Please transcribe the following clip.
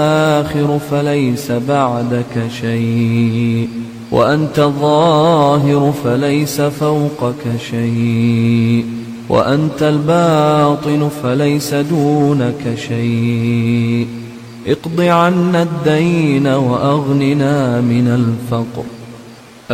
الآخر فليس بعدك شيء، وأنت الظاهر فليس فوقك شيء، وأنت الباطن فليس دونك شيء. اقض عنا الدين وأغننا من الفقر،